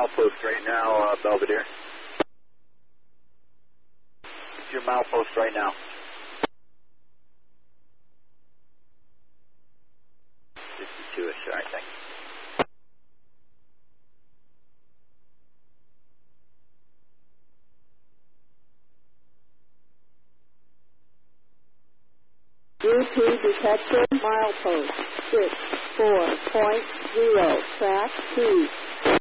milepost right now, Belvedere. It's your milepost right now. 52-ish, all right, thanks. UP detected milepost 64.0, track 2.